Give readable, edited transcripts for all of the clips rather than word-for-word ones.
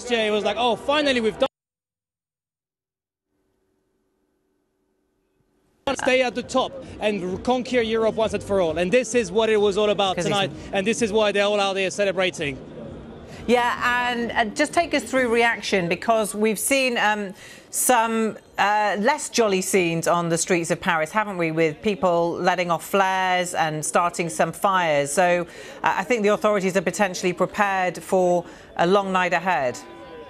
last year, it was like, oh, finally we've done. Stay at the top and conquer Europe once and for all. And this is what it was all about tonight. And this is why they're all out there celebrating. Yeah, and just take us through reaction, because we've seen some less jolly scenes on the streets of Paris, haven't we, with people letting off flares and starting some fires. So I think the authorities are potentially prepared for a long night ahead.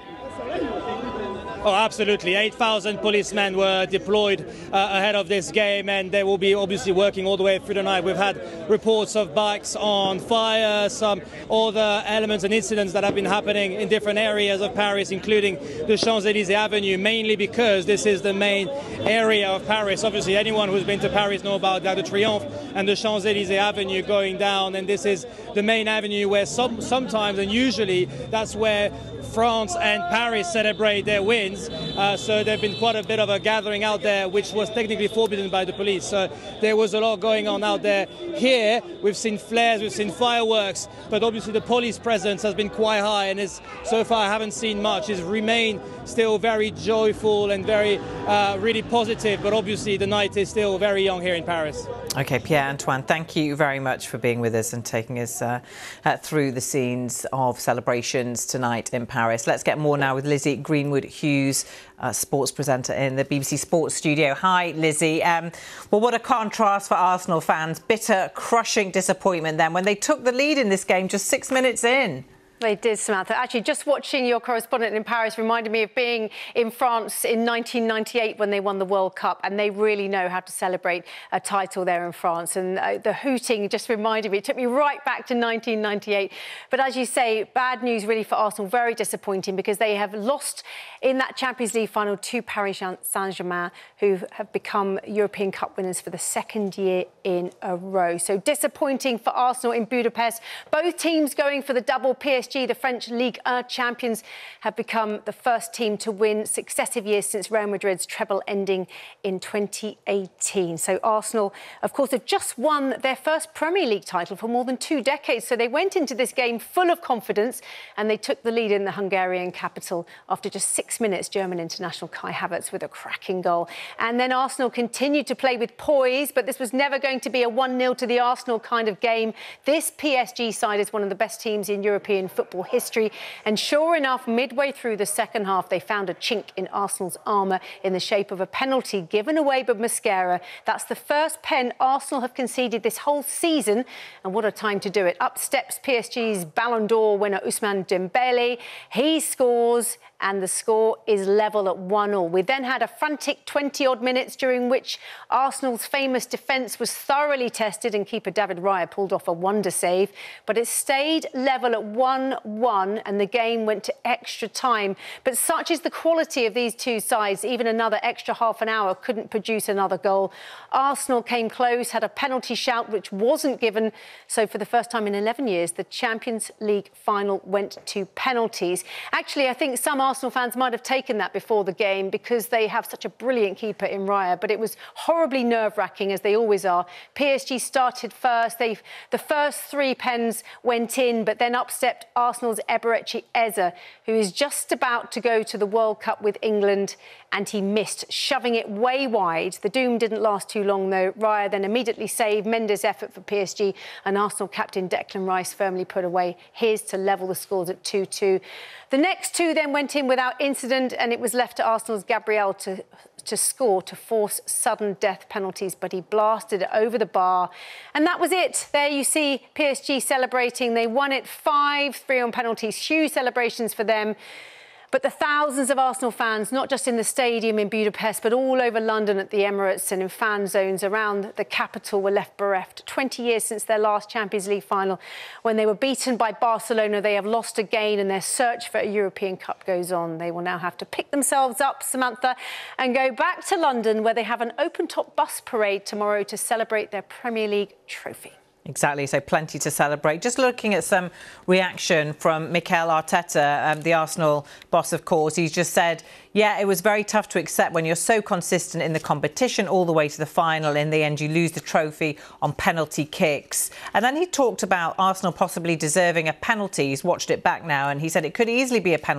Oh, absolutely. 8,000 policemen were deployed ahead of this game, and they will be obviously working all the way through the night. We've had reports of bikes on fire, some other elements and incidents that have been happening in different areas of Paris, including the Champs-Élysées Avenue, mainly because this is the main area of Paris. Obviously, anyone who's been to Paris knows about Arc de Triomphe and the Champs-Élysées Avenue going down, and this is the main avenue where sometimes and usually that's where France and Paris celebrate their wins. So there's been quite a bit of a gathering out there, which was technically forbidden by the police. So there was a lot going on out there. Here, we've seen flares, we've seen fireworks, but obviously the police presence has been quite high, and so far I haven't seen much. It's remained still very joyful and very really positive, but obviously the night is still very young here in Paris. OK, Pierre-Antoine, thank you very much for being with us and taking us through the scenes of celebrations tonight in Paris. Let's get more now with Lizzie Greenwood-Hughes, sports presenter in the BBC Sports studio. Hi, Lizzie. Well, what a contrast for Arsenal fans. Bitter, crushing disappointment then when they took the lead in this game just 6 minutes in. They did, Samantha. Actually, just watching your correspondent in Paris reminded me of being in France in 1998 when they won the World Cup, and they really know how to celebrate a title there in France. And the hooting just reminded me, it took me right back to 1998. But as you say, bad news really for Arsenal, very disappointing, because they have lost in that Champions League final to Paris Saint-Germain, who have become European Cup winners for the second year in a row. So disappointing for Arsenal in Budapest. Both teams going for the double. PSG, the French Ligue 1 champions, have become the first team to win successive years since Real Madrid's treble ending in 2018. So Arsenal, of course, have just won their first Premier League title for more than 2 decades. So they went into this game full of confidence, and they took the lead in the Hungarian capital after just 6 minutes. German international Kai Havertz with a cracking goal. And then Arsenal continued to play with poise, but this was never going to be a 1-0 to the Arsenal kind of game. This PSG side is one of the best teams in European football history, and sure enough, midway through the second half, they found a chink in Arsenal's armour in the shape of a penalty given away by Mosquera. That's the first pen Arsenal have conceded this whole season, and what a time to do it. Up steps PSG's Ballon d'Or winner Ousmane Dembele. He scores, and the score is level at 1-1. We then had a frantic 20-odd minutes during which Arsenal's famous defence was thoroughly tested, and keeper David Raya pulled off a wonder save, but it stayed level at 1-1, and the game went to extra time. But such is the quality of these two sides, even another extra half an hour couldn't produce another goal. Arsenal came close, had a penalty shout which wasn't given, so for the first time in 11 years, the Champions League final went to penalties. Actually, I think some Arsenal fans might have taken that before the game because they have such a brilliant keeper in Raya, but it was horribly nerve-wracking, as they always are. PSG started first. The first 3 pens went in, but then up stepped Arsenal's Eberechi Eze, who is just about to go to the World Cup with England, and he missed, shoving it way wide. The doom didn't last too long, though. Raya then immediately saved Mendes' effort for PSG, and Arsenal captain Declan Rice firmly put away his to level the scores at 2-2. The next 2 then went in without incident, and it was left to Arsenal's Gabriel to score to force sudden death penalties, but he blasted it over the bar. And that was it. There you see PSG celebrating. They won it 5-3 on penalties. Huge celebrations for them. But the thousands of Arsenal fans, not just in the stadium in Budapest, but all over London at the Emirates and in fan zones around the capital, were left bereft. 20 years since their last Champions League final. When they were beaten by Barcelona, they have lost again, and their search for a European Cup goes on. They will now have to pick themselves up, Samantha, and go back to London, where they have an open-top bus parade tomorrow to celebrate their Premier League trophy. Exactly, so plenty to celebrate. Just looking at some reaction from Mikel Arteta, the Arsenal boss, of course. He's just said, yeah, it was very tough to accept when you're so consistent in the competition all the way to the final. In the end, you lose the trophy on penalty kicks. And then he talked about Arsenal possibly deserving a penalty. He's watched it back now, and he said it could easily be a penalty.